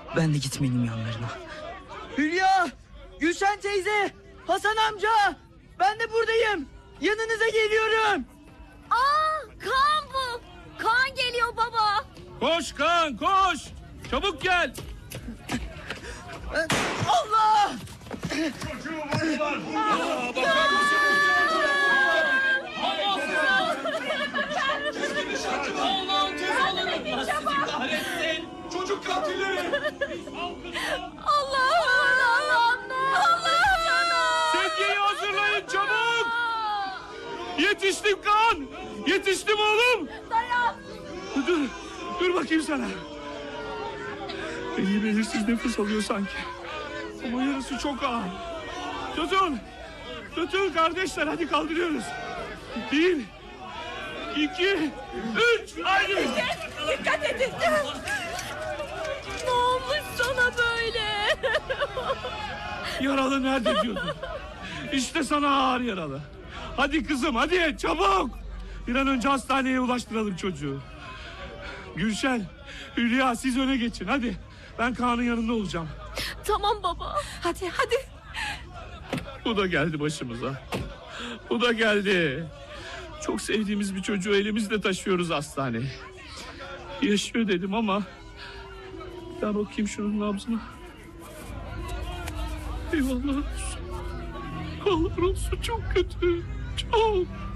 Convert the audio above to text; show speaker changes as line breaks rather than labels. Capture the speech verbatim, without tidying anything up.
Ben de gitmeliyim yanlarına.
Hülya, Gülşen teyze, Hasan amca, ben de buradayım. Yanınıza geliyorum.
Aa, Kaan bu. Kaan geliyor baba.
Koş Kaan koş. Çabuk gel.
Allah!
Aa, bakar mısınız?
Allah'ın cezaları. Allah sizi kahretsin. Çocuk katilleri.
Allah'ım, Allah'ım, Allah'ım.
Sedyeyi hazırlayın çabuk. Yetiştim Kaan. Yetiştim oğlum.
Dayan.
Dur, dur bakayım sana. Belli belirsiz nefes alıyor sanki. Ama yarısı çok ağır. Tutun. Tutun kardeşler, hadi kaldırıyoruz. Bir, iki, üç, haydi.
Dikkat edin. Ne olmuş sana böyle?
Yaralı nerede diyordun? İşte sana ağır yaralı. Hadi kızım, hadi çabuk. Bir an önce hastaneye ulaştıralım çocuğu. Gülşen, Hülya siz öne geçin hadi. Ben Kaan'ın yanında olacağım.
Tamam baba. Hadi hadi.
Bu da geldi başımıza. Bu da geldi. Çok sevdiğimiz bir çocuğu elimizde taşıyoruz hastaneye. Yaşıyor dedim ama... Ben bakayım şunun nabzına. Eyvallah olsun. Allah olsun, çok kötü. Çok.